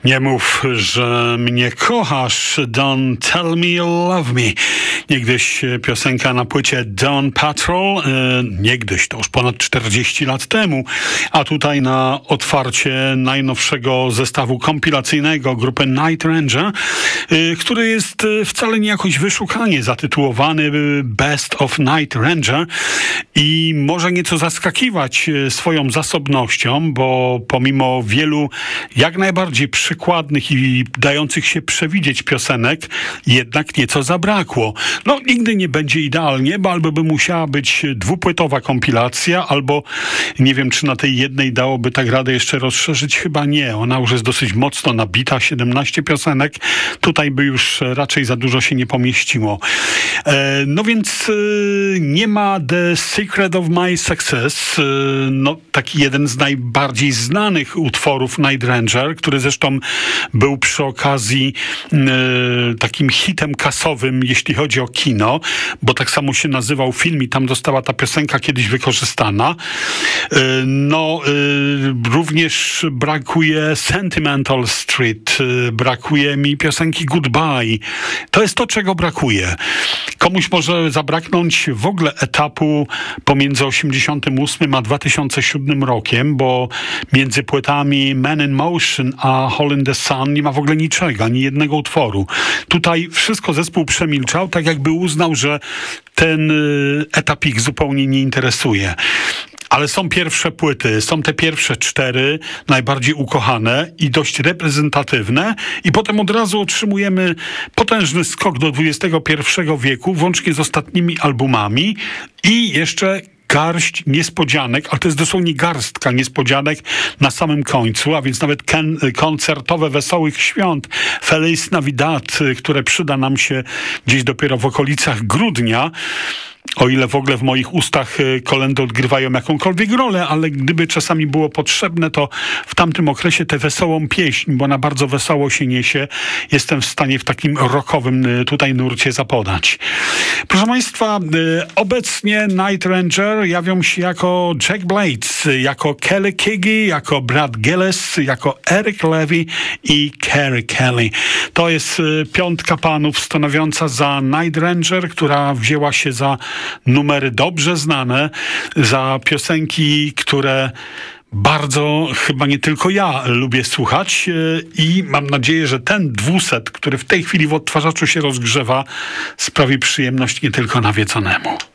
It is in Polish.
Nie mów, że mnie kochasz, Don't Tell Me You Love Me. Niegdyś piosenka na płycie Dawn Patrol, niegdyś, to już ponad 40 lat temu, a tutaj na otwarcie najnowszego zestawu kompilacyjnego grupy Night Ranger, który jest wcale nie jakoś wyszukanie zatytułowany Best of Night Ranger i może nieco zaskakiwać swoją zasobnością, bo pomimo wielu jak najbardziej przykładnych i dających się przewidzieć piosenek, jednak nieco zabrakło. No, nigdy nie będzie idealnie, bo albo by musiała być dwupłytowa kompilacja, albo nie wiem, czy na tej jednej dałoby tak radę jeszcze rozszerzyć. Chyba nie. Ona już jest dosyć mocno nabita, 17 piosenek. Tutaj by już raczej za dużo się nie pomieściło. No więc nie ma The Secret of My Success, no taki jeden z najbardziej znanych utworów Night Ranger, który zresztą był przy okazji takim hitem kasowym, jeśli chodzi o kino, bo tak samo się nazywał film i tam została ta piosenka kiedyś wykorzystana. Również brakuje Sentimental Street, brakuje mi piosenki Goodbye. To jest to, czego brakuje. Komuś może zabraknąć w ogóle etapu pomiędzy 88 a 2007 rokiem, bo między płytami Man in Motion a Hole in the Sun nie ma w ogóle niczego, ani jednego utworu. Tutaj wszystko zespół przemilczał, tak jakby uznał, że ten etap ich zupełnie nie interesuje. Ale są pierwsze płyty, są te pierwsze 4, najbardziej ukochane i dość reprezentatywne i potem od razu otrzymujemy potężny skok do XXI wieku, włącznie z ostatnimi albumami i jeszcze garść niespodzianek, ale to jest dosłownie garstka niespodzianek na samym końcu, a więc nawet koncertowe Wesołych Świąt, Feliz Navidad, które przyda nam się gdzieś dopiero w okolicach grudnia, o ile w ogóle w moich ustach kolędy odgrywają jakąkolwiek rolę, ale gdyby czasami było potrzebne, to w tamtym okresie tę wesołą pieśń, bo ona bardzo wesoło się niesie, jestem w stanie w takim rockowym tutaj nurcie zapodać. Proszę Państwa, obecnie Night Ranger jawią się jako Jack Blades, jako Kelly Keagy, jako Brad Gillis, jako Eric Levy i Kerry Kelly. To jest piątka panów stanowiąca za Night Ranger, która wzięła się za numery dobrze znane, za piosenki, które bardzo, chyba nie tylko ja lubię słuchać i mam nadzieję, że ten 200, który w tej chwili w odtwarzaczu się rozgrzewa, sprawi przyjemność nie tylko nawiedzonemu.